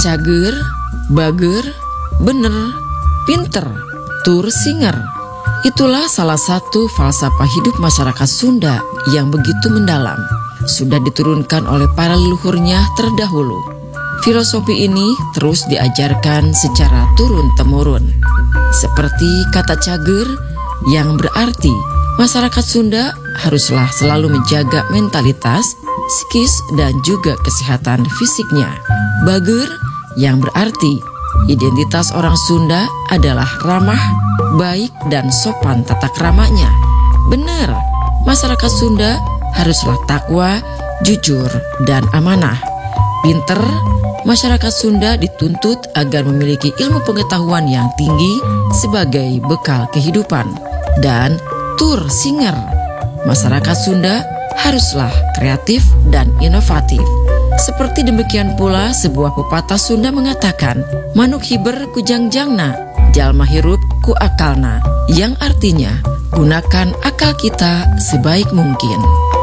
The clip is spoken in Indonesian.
cager, bager, bener, pinter, tur singer. Itulah salah satu falsafah hidup masyarakat Sunda yang begitu mendalam. Sudah diturunkan oleh para leluhurnya terdahulu. Filosofi ini terus diajarkan secara turun-temurun. Seperti kata cager yang berarti masyarakat Sunda haruslah selalu menjaga mentalitas, psikis, dan juga kesehatan fisiknya. Bager yang berarti identitas orang Sunda adalah ramah, baik, dan sopan tata kramanya. Benar, masyarakat Sunda haruslah takwa, jujur, dan amanah. Pinter, masyarakat Sunda dituntut agar memiliki ilmu pengetahuan yang tinggi sebagai bekal kehidupan. Dan tur singer, masyarakat Sunda haruslah kreatif dan inovatif. Seperti demikian pula sebuah pepatah Sunda mengatakan, manuk hiber ku jangjangna, jalma hirup ku akalna, yang artinya gunakan akal kita sebaik mungkin.